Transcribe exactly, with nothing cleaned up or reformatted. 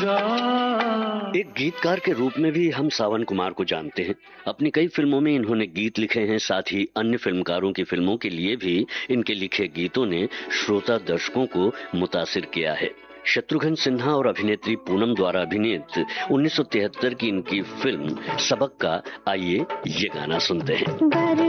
एक गीतकार के रूप में भी हम सावन कुमार को जानते हैं। अपनी कई फिल्मों में इन्होंने गीत लिखे हैं, साथ ही अन्य फिल्मकारों की फिल्मों के लिए भी इनके लिखे गीतों ने श्रोता दर्शकों को मुतासिर किया है। शत्रुघ्न सिन्हा और अभिनेत्री पूनम द्वारा अभिनीत उन्नीस सौ तिहत्तर की इनकी फिल्म सबक का आइए ये गाना सुनते हैं।